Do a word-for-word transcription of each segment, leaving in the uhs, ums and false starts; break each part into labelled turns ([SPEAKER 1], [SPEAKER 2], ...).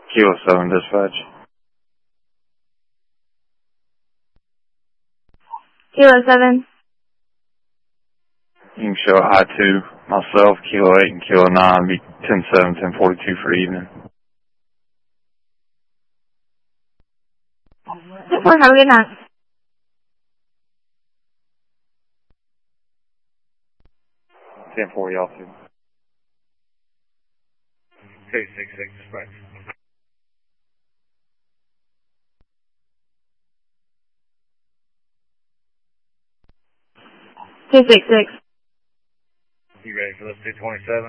[SPEAKER 1] Kilo seven dispatch.
[SPEAKER 2] Kilo seven.
[SPEAKER 1] You can show I two, myself, Kilo eight and Kilo nine, be ten seven, ten forty-two for evening.
[SPEAKER 2] ten four, have a good night.
[SPEAKER 1] ten four, y'all too.
[SPEAKER 3] two six six dispatch.
[SPEAKER 2] two six six.
[SPEAKER 3] You ready for this two twenty-seven?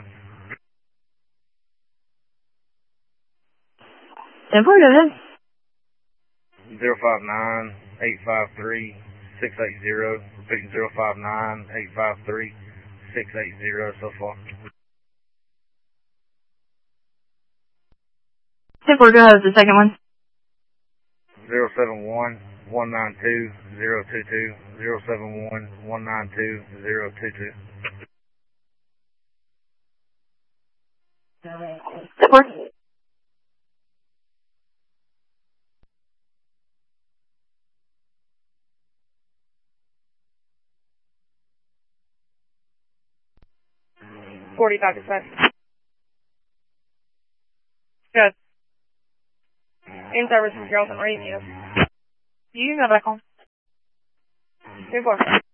[SPEAKER 2] ten four, go ahead.
[SPEAKER 3] zero five nine, eight five three, six eight zero. Repeating zero five nine, eight five three, six eight zero so far.
[SPEAKER 2] ten four, go ahead with the second one.
[SPEAKER 3] zero seven one, one nine two, zero two two, zero seven one, one nine two, zero two two.
[SPEAKER 2] ten four.
[SPEAKER 4] forty-five dispatch. Good. In service from Carrollton, or E T S. You can go back home. ten four.